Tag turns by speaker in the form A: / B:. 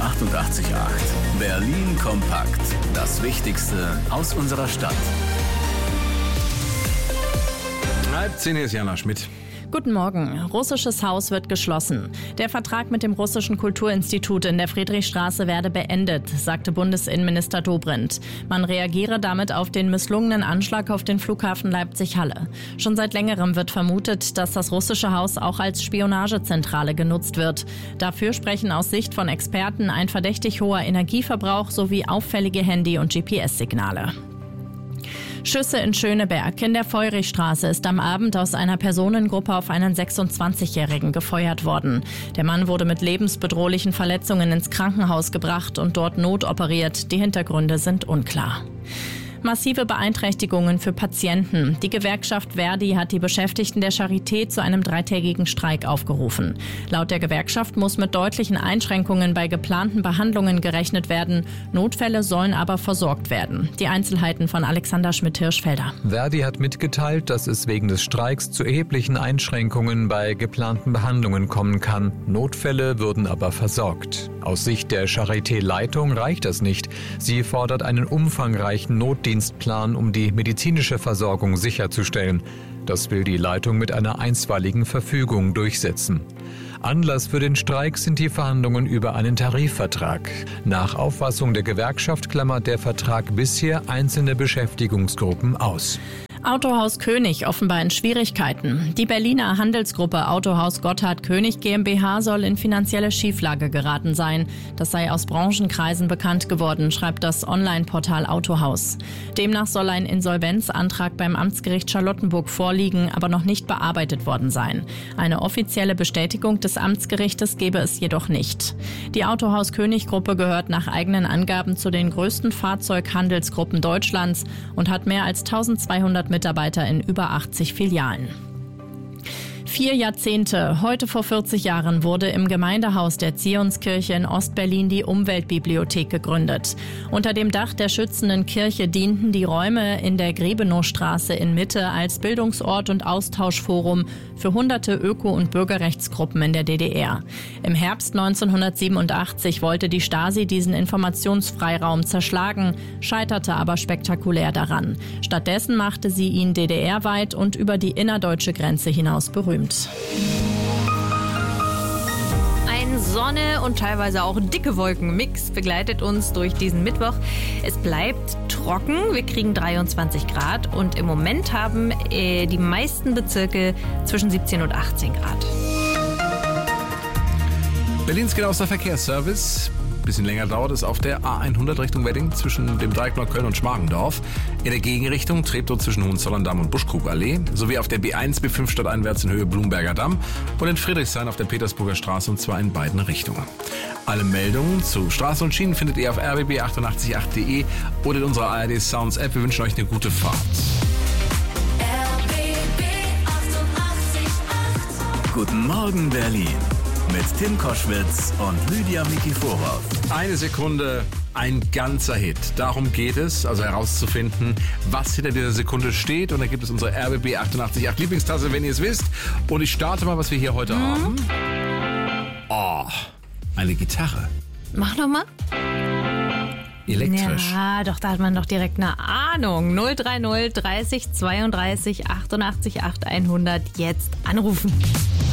A: 88,8. Berlin kompakt. Das Wichtigste aus unserer Stadt.
B: 9:30 ist Jana Schmidt.
C: Guten Morgen. Russisches Haus wird geschlossen. Der Vertrag mit dem Russischen Kulturinstitut in der Friedrichstraße werde beendet, sagte Bundesinnenminister Dobrindt. Man reagiere damit auf den misslungenen Anschlag auf den Flughafen Leipzig-Halle. Schon seit längerem wird vermutet, dass das russische Haus auch als Spionagezentrale genutzt wird. Dafür sprechen aus Sicht von Experten ein verdächtig hoher Energieverbrauch sowie auffällige Handy- und GPS-Signale. Schüsse in Schöneberg. In der Feurichstraße ist am Abend aus einer Personengruppe auf einen 26-Jährigen gefeuert worden. Der Mann wurde mit lebensbedrohlichen Verletzungen ins Krankenhaus gebracht und dort notoperiert. Die Hintergründe sind unklar. Massive Beeinträchtigungen für Patienten. Die Gewerkschaft ver.di hat die Beschäftigten der Charité zu einem 3-tägigen Streik aufgerufen. Laut der Gewerkschaft muss mit deutlichen Einschränkungen bei geplanten Behandlungen gerechnet werden. Notfälle sollen aber versorgt werden. Die Einzelheiten von Alexander Schmidt-Hirschfelder.
D: ver.di hat mitgeteilt, dass es wegen des Streiks zu erheblichen Einschränkungen bei geplanten Behandlungen kommen kann. Notfälle würden aber versorgt. Aus Sicht der Charité-Leitung reicht das nicht. Sie fordert einen umfangreichen Notdienstplan, um die medizinische Versorgung sicherzustellen. Das will die Leitung mit einer einstweiligen Verfügung durchsetzen. Anlass für den Streik sind die Verhandlungen über einen Tarifvertrag. Nach Auffassung der Gewerkschaft klammert der Vertrag bisher einzelne Beschäftigungsgruppen aus.
C: Autohaus König offenbar in Schwierigkeiten. Die Berliner Handelsgruppe Autohaus Gotthard König GmbH soll in finanzielle Schieflage geraten sein. Das sei aus Branchenkreisen bekannt geworden, schreibt das Online-Portal Autohaus. Demnach soll ein Insolvenzantrag beim Amtsgericht Charlottenburg vorliegen, aber noch nicht bearbeitet worden sein. Eine offizielle Bestätigung des Amtsgerichtes gebe es jedoch nicht. Die Autohaus König Gruppe gehört nach eigenen Angaben zu den größten Fahrzeughandelsgruppen Deutschlands und hat mehr als 1200 Mitarbeiter in über 80 Filialen. 4 Jahrzehnte. Heute vor 40 Jahren wurde im Gemeindehaus der Zionskirche in Ostberlin die Umweltbibliothek gegründet. Unter dem Dach der schützenden Kirche dienten die Räume in der Grebenowstraße in Mitte als Bildungsort und Austauschforum für hunderte Öko- und Bürgerrechtsgruppen in der DDR. Im Herbst 1987 wollte die Stasi diesen Informationsfreiraum zerschlagen, scheiterte aber spektakulär daran. Stattdessen machte sie ihn DDR-weit und über die innerdeutsche Grenze hinaus berühmt.
E: Ein Sonne und teilweise auch dicke Wolkenmix begleitet uns durch diesen Mittwoch. Es bleibt trocken, wir kriegen 23 Grad und im Moment haben die meisten Bezirke zwischen 17 und 18 Grad.
B: Berlins genauester Verkehrsservice. Bisschen länger dauert es auf der A100 Richtung Wedding zwischen dem Dreieck Neukölln und Schmargendorf. In der Gegenrichtung Treptow zwischen Hohenzollern-Damm und Buschkrugallee. Sowie auf der B1 B5 stadteinwärts in Höhe Blumberger Damm und in Friedrichshain auf der Petersburger Straße, und zwar in beiden Richtungen. Alle Meldungen zu Straßen und Schienen findet ihr auf rbb888.de oder in unserer ARD Sounds App. Wir wünschen euch eine gute Fahrt.
A: RBB 88,8. Guten Morgen Berlin. Mit Tim Koschwitz und Lydia Mikiforov.
B: Eine Sekunde, ein ganzer Hit. Darum geht es, also herauszufinden, was hinter dieser Sekunde steht. Und da gibt es unsere RBB 88,8 Lieblingstasse, wenn ihr es wisst. Und ich starte mal, was wir hier heute haben. Oh, eine Gitarre.
E: Mach noch mal.
B: Elektrisch.
E: Ja, doch, da hat man doch direkt eine Ahnung. 030 30 32 88 8 100 jetzt anrufen.